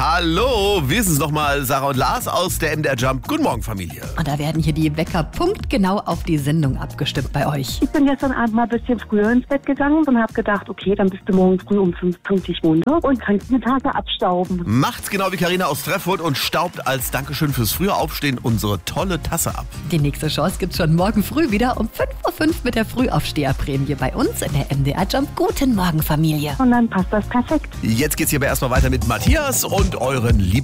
Hallo, wir sind es nochmal, Sarah und Lars aus der MDR Jump. Guten Morgen, Familie. Und da werden hier die Wecker punktgenau auf die Sendung abgestimmt bei euch. Ich bin gestern Abend mal ein bisschen früher ins Bett gegangen und habe gedacht, okay, dann bist du morgen früh um 5 pünktlich runter und kannst eine Tage abstauben. Macht's genau wie Carina aus Treffurt und staubt als Dankeschön fürs frühe Aufstehen unsere tolle Tasse ab. Die nächste Chance gibt's schon morgen früh wieder um 5:05 Uhr mit der Frühaufsteherprämie bei uns in der MDR Jump. Guten Morgen, Familie. Und dann passt das perfekt. Jetzt geht's hier aber erstmal weiter mit Matthias und euren